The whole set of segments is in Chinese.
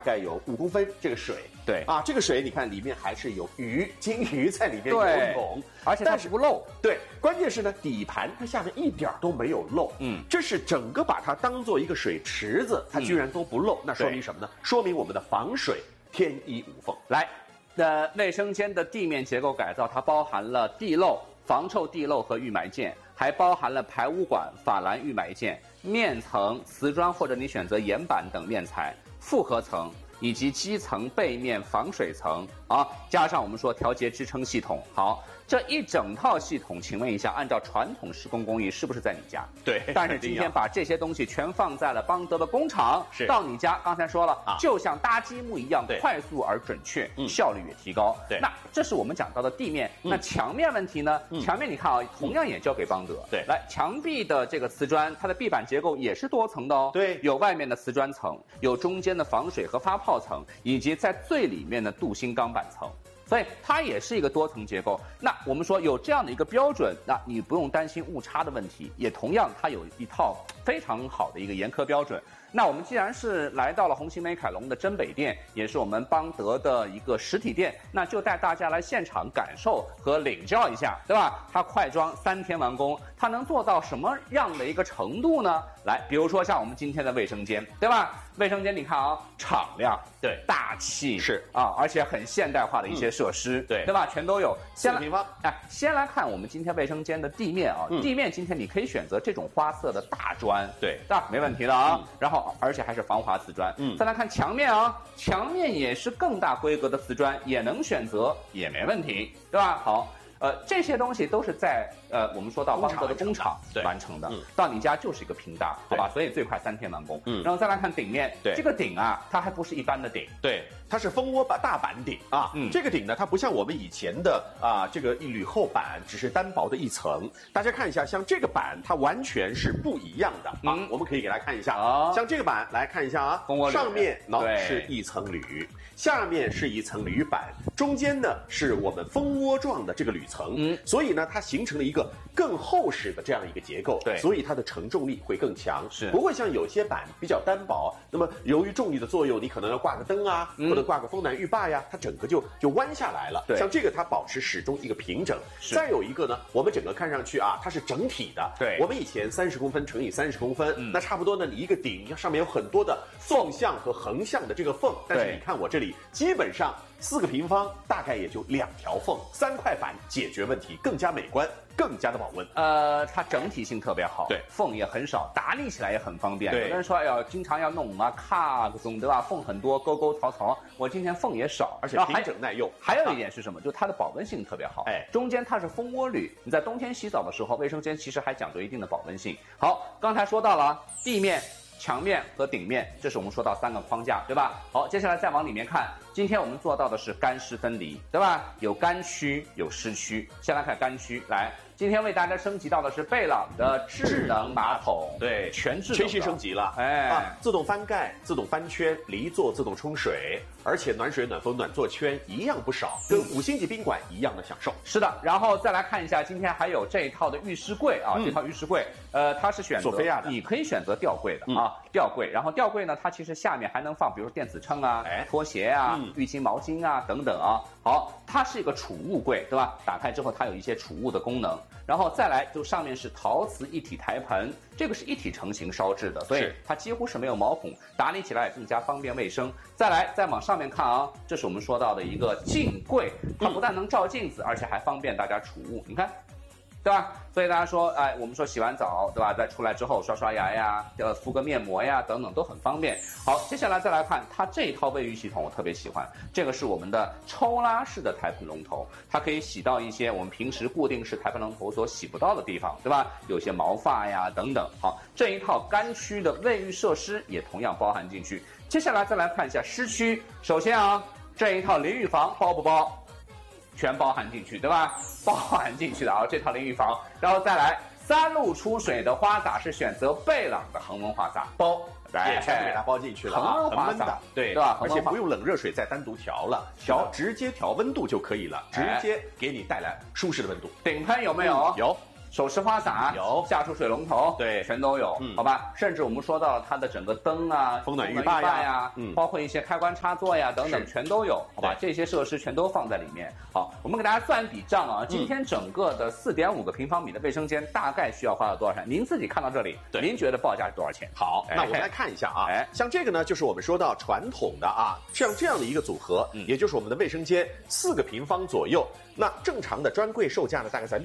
大概有5公分这个水， 对啊，这个水你看里面还是有金鱼在里面游泳， 而且它是不漏。 对，关键是呢，底盘它下面一点都没有漏，这是整个把它当做一个水池子，它居然都不漏，那说明什么呢？说明我们的防水天衣无缝。 来，卫生间的地面结构改造，它包含了地漏、防臭地漏和预埋件，还包含了排污管、法兰预埋件、面层、瓷砖或者你选择岩板等面材。复合层以及基层背面防水层啊，加上我们说调节支撑系统。好，这一整套系统，请问一下，按照传统施工工艺是不是在你家？ 对， 但是今天把这些东西全放在了邦德的工厂，到你家。刚才说了，就像搭积木一样，快速而准确，效率也提高。 对， 那这是我们讲到的地面。那墙面问题呢？墙面你看啊，同样也交给邦德。 对， 来，墙壁的这个瓷砖，它的壁板结构也是多层的哦。 对， 有外面的瓷砖层，有中间的防水和发泡层，以及在最里面的镀锌钢板层。所以它也是一个多层结构。那我们说有这样的一个标准，那你不用担心误差的问题，也同样它有一套非常好的一个严苛标准。那我们既然是来到了红星美凯龙的真北店，也是我们邦德的一个实体店，那就带大家来现场感受和领教一下，对吧？它快装3天完工，它能做到什么样的一个程度呢？来，比如说像我们今天的卫生间，对吧？卫生间你看啊，敞亮， 对， 大气是啊，而且很现代化的一些设施，对吧？全都有。 4平方。 先来看我们今天卫生间的地面啊，地面今天你可以选择这种花色的大砖， 对， 没问题的啊。然后而且还是防滑瓷砖。再来看墙面啊，墙面也是更大规格的瓷砖，也能选择，也没问题，对吧？好。这些东西都是在我们说到邦德的工厂完成的，到你家就是一个平搭，好吧？所以最快3天完工。然后再来看顶面，这个顶啊，它还不是一般的顶， 对，它是蜂窝大板顶啊。这个顶呢，它不像我们以前的这个一铝厚板，只是单薄的一层。大家看一下，像这个板，它完全是不一样的啊。我们可以给大家看一下啊，像这个板来看一下啊，上面是一层铝，下面是一层铝板，中间呢是我们蜂窝状的这个铝层，所以呢，它形成了一个更厚实的这样一个结构， 对， 所以它的承重力会更强， 是不会像有些板比较单薄，那么由于重力的作用，你可能要挂个灯啊，或者挂个风暖浴霸呀，它整个就弯下来了。 对， 像这个它保持始终一个平整。再有一个呢，我们整个看上去啊，它是整体的。 对， 我们以前30公分乘以30公分，那差不多呢，你一个顶上面有很多的纵向和横向的这个缝，但是你看我这里基本上4个平方大概也就2条缝，3块板解决问题，更加美观，更加的保温。 它整体性特别好， 对， 缝也很少，打理起来也很方便。 对， 有的人说，哎呀，经常要弄啊卡各种，对吧？缝很多，沟沟槽槽，我今天缝也少， 而且平整耐用。 还有一点是什么？就是它的保温性特别好。中间它是蜂窝铝，你在冬天洗澡的时候，卫生间其实还讲究一定的保温性。好，刚才说到了地面、墙面和顶面，这是我们说到3个框架，对吧？好，接下来再往里面看，今天我们做到的是干湿分离，对吧？有干区，有湿区。先来看干区，来，今天为大家升级到的是贝朗的智能马桶， 对， 全新升级了，自动翻盖、自动翻圈、离座自动冲水，而且暖水、暖风、暖座圈一样不少，跟5星级宾馆一样的享受。 是的，然后再来看一下，今天还有这一套的浴室柜啊，这套浴室柜，它是选择索菲亚的， 你可以选择吊柜的啊，吊柜，然后吊柜呢，它其实下面还能放，比如说电子秤啊、拖鞋啊、浴巾、毛巾啊等等啊。好，它是一个储物柜，对吧？打开之后它有一些储物的功能，然后再来就上面是陶瓷一体台盆，这个是一体成型烧制的，所以它几乎是没有毛孔，打理起来也更加方便卫生。再往上面看啊，这是我们说到的一个镜柜，它不但能照镜子，而且还方便大家储物，你看。对吧？所以大家说，我们说洗完澡，对吧？再出来之后刷刷牙呀，敷个面膜呀，等等都很方便。好，接下来再来看它这一套卫浴系统，我特别喜欢。这个是我们的抽拉式的台盆龙头，它可以洗到一些我们平时固定式台盆龙头所洗不到的地方，对吧？有些毛发呀等等。好，这一套干区的卫浴设施也同样包含进去。接下来再来看一下湿区，首先啊，这一套淋浴房包不包？全包含进去，对吧？包含进去的啊，这套淋浴房，然后再来3路出水的花洒是选择贝朗的恒温花洒， 包也全部给它包进去了啊， 恒温花洒， 对吧？ 而且不用冷热水再单独调了，直接调温度就可以了，直接给你带来舒适的温度。 顶喷有没有？ 有。 手持花洒有， 下出水龙头对， 全都有，好吧？甚至我们说到了它的整个灯啊、 风暖浴霸呀， 包括一些开关插座呀等等，全都有，好吧？这些设施全都放在里面。好，我们给大家算一笔账啊，今天整个的4.5个平方米的卫生间大概需要花到多少钱？您自己看到这里，您觉得报价是多少钱？ 好，那我们来看一下啊，像这个呢，就是我们说到传统的啊，像这样的一个组合，也就是我们的卫生间4个平方左右。那正常的专柜售价呢，大概在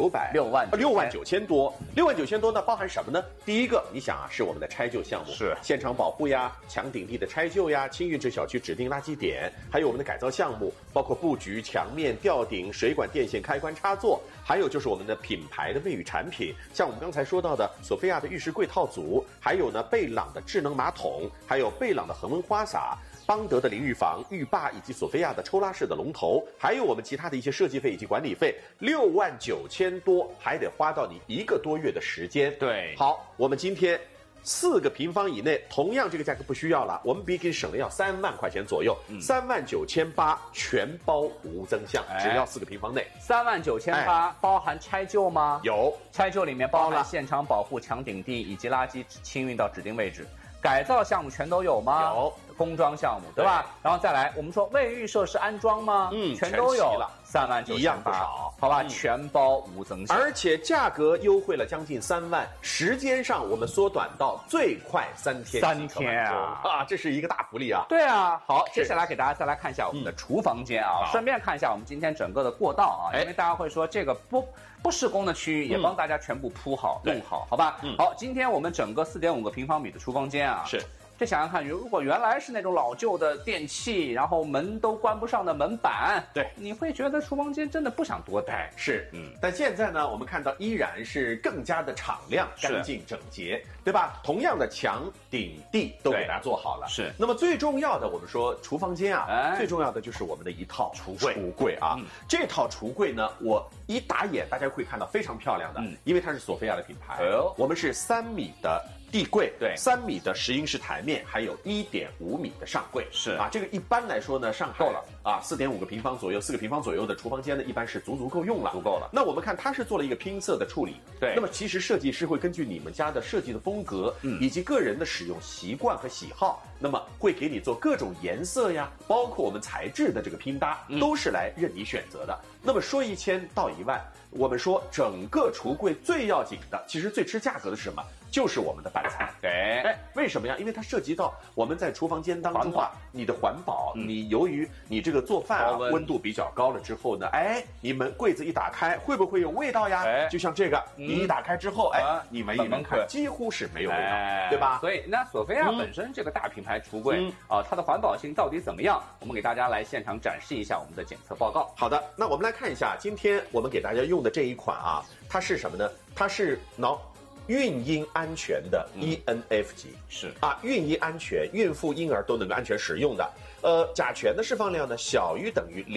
6万九千多呢，包含什么呢？第一个，你想啊，是我们的拆旧项目， 是现场保护呀、墙顶地的拆旧呀、轻运至小区指定垃圾点，还有我们的改造项目，包括布局、墙面、吊顶、水管、电线、开关插座，还有就是我们的品牌的卫浴产品，像我们刚才说到的索菲亚的浴室柜套组，还有呢贝朗的智能马桶，还有贝朗的恒温花洒。邦德的淋浴房、浴霸以及索菲亚的抽拉式的龙头，还有我们其他的一些设计费以及管理费，6万9千多，还得花到你1个多月的时间。 对， 好，我们今天4个平方以内，同样这个价格不需要了，我们比给省了要3万块钱左右，3万9800全包无增项，只要4个平方内 ，3万9800包含拆旧吗？ 有， 拆旧里面包含现场保护、墙顶地以及垃圾清运到指定位置。改造项目全都有吗？ 有， 工装项目对吧？然后再来，我们说卫浴设施安装吗？ 全都有了 ，3万9千8， 一样不少， 好吧？全包无增项， 而且价格优惠了将近3万，时间上我们缩短到最快3天 ，3天啊， 这是一个大福利啊！ 对啊，好，接下来给大家再来看一下我们的厨房间啊，顺便看一下我们今天整个的过道啊，因为大家会说这个不施工的区域也帮大家全部铺好、弄好，好吧？好，今天我们整个4.5个平方米的厨房间啊， 是。 这想想看，如果原来是那种老旧的电器，然后门都关不上的门板， 对， 你会觉得厨房间真的不想多待。 是，但现在呢，我们看到依然是更加的敞亮、干净、整洁，对吧？同样的墙顶地都给大家做好了。 是。 那么最重要的，我们说厨房间啊，最重要的就是我们的一套橱柜啊。这套橱柜呢，我一打眼大家会看到非常漂亮的，因为它是索菲亚的品牌。我们是3米的地柜， 对 ，3米的10英式台面，还有1.5米的上柜， 是啊，这个一般来说呢，上海够了啊，4.5个平方左右，4个平方左右的厨房间呢，一般是足够用了， 足够了。 那我们看它是做了一个拼色的处理， 对。 那么其实设计师会根据你们家的设计的风格，以及个人的使用习惯和喜好，那么会给你做各种颜色呀，包括我们材质的这个拼搭，都是来任你选择的。那么说1000到1万，我们说整个橱柜最要紧的，其实最吃价格的是什么？就是我们的板材。为什么呀？因为它涉及到我们在厨房间当中啊，你的环保，你由于你这个做饭啊，温度比较高了之后呢，你们柜子一打开，会不会有味道呀？就像这个，你一打开之后，你闻一闻看，几乎是没有味道，对吧？ 所以那索菲亚本身这个大品牌橱柜啊，它的环保性到底怎么样？我们给大家来现场展示一下我们的检测报告。 好的，那我们来看一下，今天我们给大家用的这一款啊，它是什么呢？它是孕婴安全的 ENF 级， 是啊，孕婴安全，孕妇婴儿都能够安全使用的。甲醛的释放量呢，小于等于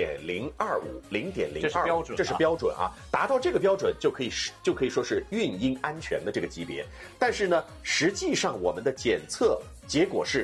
0.025，0.025， 这是标准， 这是标准啊。达到这个标准就可以说是孕婴安全的这个级别。但是呢，实际上我们的检测结果是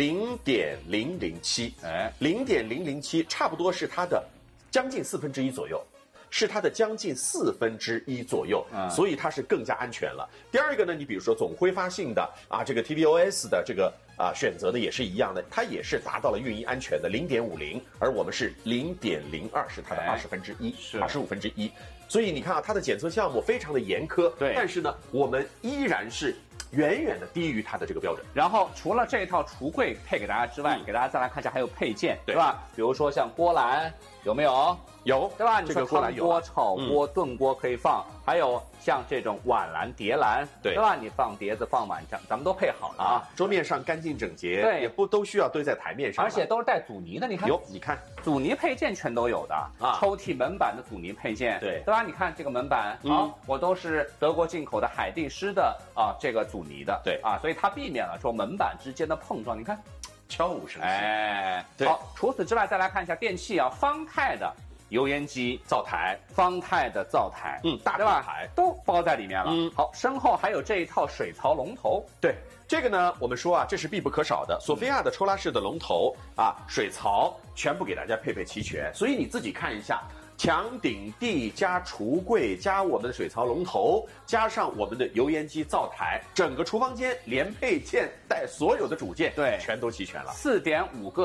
0.007，0.007差不多是它的将近1/4左右。是它的将近1/4左右，所以它是更加安全了。第二个呢，你比如说总挥发性的啊，这个 TVOS 的这个选择呢也是一样的，它也是达到了孕婴安全的0.50，而我们是0.02，是它的25%，所以你看啊，它的检测项目非常的严苛， 对， 但是呢，我们依然是远远的低于它的这个标准。 然后除了这一套橱柜配给大家之外，给大家再来看一下还有配件，对吧？比如说像锅篮，有没有？ 有， 对吧？你说锅篮有， 锅、炒锅、炖锅可以放，还有像这种碗篮、碟篮，对吧？你放碟子、放碗，咱们都配好了啊， 桌面上干净整洁， 对， 也不都需要堆在台面上， 而且都是带阻尼的，你看， 你看阻尼配件全都有的啊，抽屉门板的阻尼配件，对吧？你看这个门板啊，我都是德国进口的海地狮的这个阻尼的， 对啊，所以它避免了说门板之间的碰撞，你看， 悄无声息， 好，除此之外再来看一下电器啊，方太的油烟机、 灶台， 方太的灶台， 大品牌都包在里面了。好，身后还有这一套水槽龙头。 对，这个呢，我们说啊，这是必不可少的。索菲亚的抽拉式的龙头啊，水槽全部给大家配齐全。所以你自己看一下， 墙顶地加橱柜加我们的水槽龙头，加上我们的油烟机灶台，整个厨房间连配件带所有的主件， 对， 全都齐全了。 4.5个